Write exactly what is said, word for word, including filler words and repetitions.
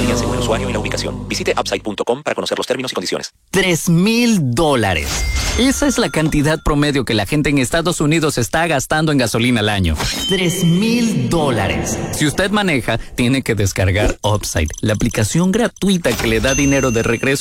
Alíanse con el usuario y la ubicación. Visite upside punto com para conocer los términos y condiciones. Tres mil dólares. Esa es la cantidad promedio que la gente en Estados Unidos está gastando en gasolina al año. Tres mil dólares. Si usted maneja, tiene que descargar Upside, la aplicación gratuita que le da dinero de regreso